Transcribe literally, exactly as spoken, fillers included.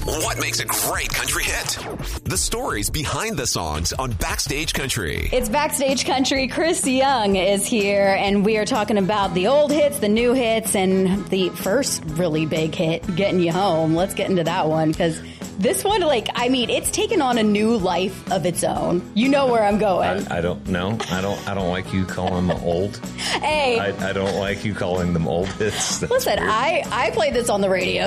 What makes a great country hit? The stories behind the songs on Backstage Country. It's Backstage Country. Chris Young is here, and we are talking about the old hits, the new hits, and the first really big hit, Getting You Home. Let's get into that one, because this one, like, I mean, it's taken on a new life of its own. You know where I'm going. I, I don't know. I don't I don't like you calling them old. Hey. I, I don't like you calling them old hits. That's Listen, weird. I, I played this on the radio.